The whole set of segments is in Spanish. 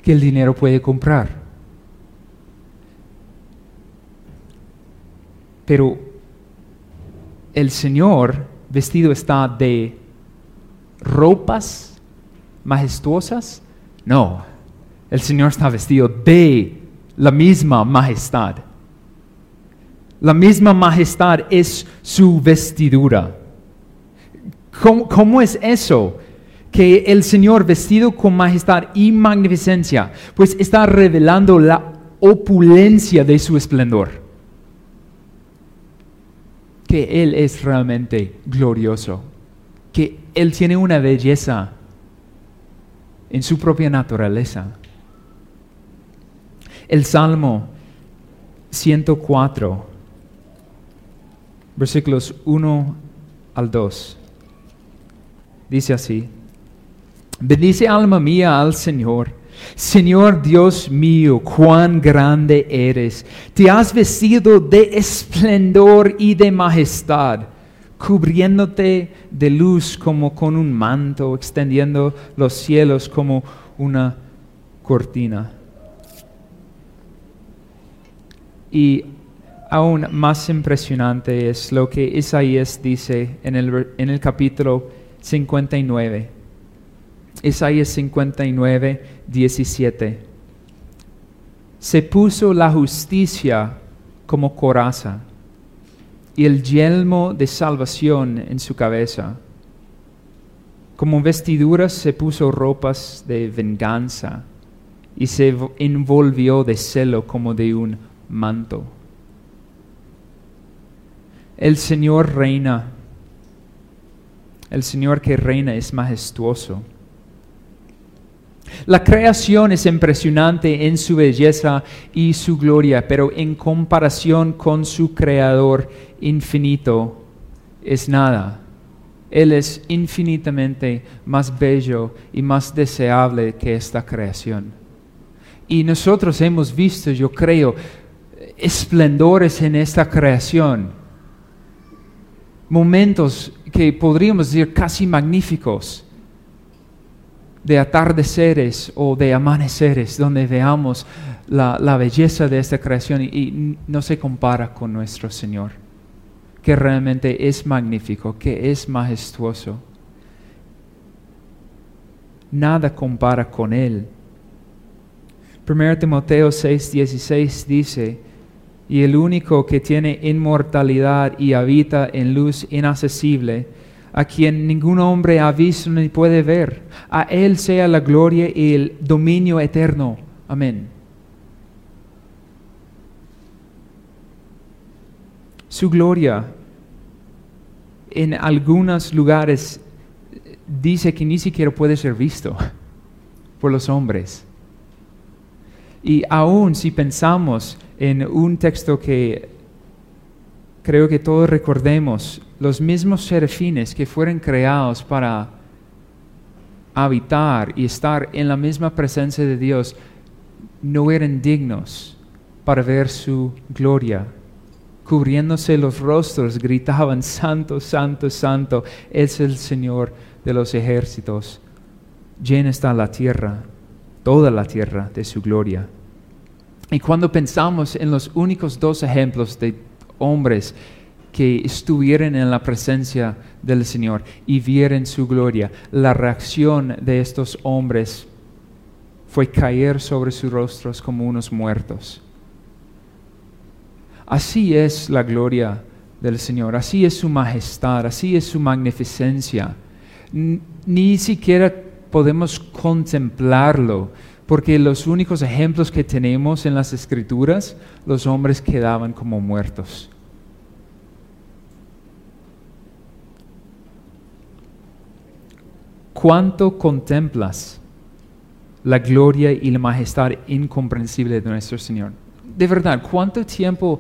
que el dinero puede comprar. Pero el Señor vestido está de ropas majestuosas. No, el Señor está vestido de la misma majestad. La misma majestad es su vestidura. ¿Cómo es eso? Que el Señor vestido con majestad y magnificencia, pues está revelando la opulencia de su esplendor. Que Él es realmente glorioso. Que Él tiene una belleza en su propia naturaleza. El Salmo 104, versículos 1 al 2. Dice así: bendice alma mía al Señor. Señor Dios mío, cuán grande eres. Te has vestido de esplendor y de majestad, cubriéndote de luz como con un manto, extendiendo los cielos como una cortina. Y aún más impresionante es lo que Isaías dice en el capítulo 59. Isaías 59, 17. Se puso la justicia como coraza y el yelmo de salvación en su cabeza. Como vestiduras se puso ropas de venganza y se envolvió de celo como de un manto. El Señor reina. El Señor que reina es majestuoso. La creación es impresionante en su belleza y su gloria, pero en comparación con su Creador infinito es nada. Él es infinitamente más bello y más deseable que esta creación. Y nosotros hemos visto, yo creo, esplendores en esta creación. Momentos que podríamos decir casi magníficos, de atardeceres o de amaneceres, donde veamos la belleza de esta creación y no se compara con nuestro Señor, que realmente es magnífico, que es majestuoso. Nada compara con Él. 1 Timoteo 6:16 dice: y el único que tiene inmortalidad y habita en luz inaccesible, a quien ningún hombre ha visto ni puede ver, a Él sea la gloria y el dominio eterno. Amén. Su gloria en algunos lugares dice que ni siquiera puede ser visto por los hombres. Y aún si pensamos en un texto que creo que todos recordemos, los mismos serafines que fueron creados para habitar y estar en la misma presencia de Dios, no eran dignos para ver su gloria. Cubriéndose los rostros, gritaban: Santo, Santo, Santo, es el Señor de los ejércitos. Llena está la tierra, toda la tierra, de su gloria. Y cuando pensamos en los únicos dos ejemplos de hombres que estuvieron en la presencia del Señor y vieron su gloria, la reacción de estos hombres fue caer sobre sus rostros como unos muertos. Así es la gloria del Señor, así es su majestad, así es su magnificencia. Ni siquiera podemos contemplarlo, porque los únicos ejemplos que tenemos en las Escrituras, los hombres quedaban como muertos. ¿Cuánto contemplas la gloria y la majestad incomprensible de nuestro Señor? De verdad, ¿cuánto tiempo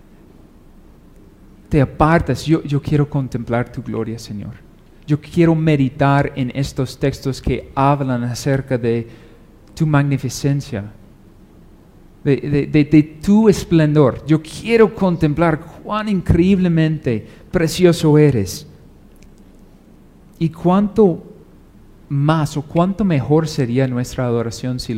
te apartas? Yo quiero contemplar tu gloria, Señor. Yo quiero meditar en estos textos que hablan acerca de tu magnificencia, de tu esplendor. Yo quiero contemplar cuán increíblemente precioso eres. Y cuánto más o cuánto mejor sería nuestra adoración si